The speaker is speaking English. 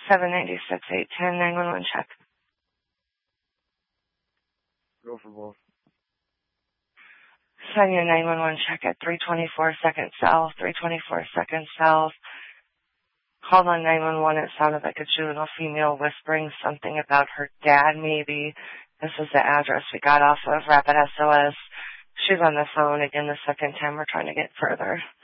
796, 810, 911 check. Go for both. Send you a 911 check at 324 Second South, 324 Second South. Called on 911. It sounded like a juvenile female whispering something about her dad, maybe. This is the address we got off of Rapid SOS. She's on the phone again the second time. We're trying to get further.